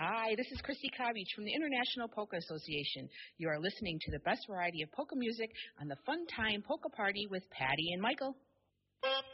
Hi, this is Christy Cobbage from the International Polka Association. You are listening to the best variety of polka music on the Fun Time Polka Party with Patty and Michael.